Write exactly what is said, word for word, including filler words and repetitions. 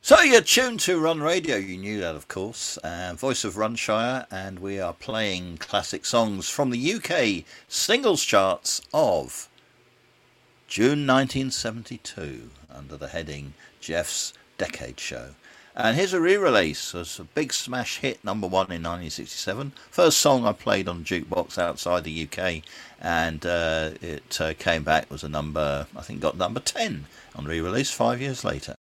So you're tuned to Run Radio, you knew that of course, uh, Voice of Runshire, and we are playing classic songs from the U K singles charts of June nineteen seventy-two under the heading Jeff's Decade Show. And here's a re-release. It's a big smash hit, number one in nineteen sixty-seven. First song I played on jukebox outside the U K, and uh, it uh, came back, was a number, I think got number ten on re-release five years later.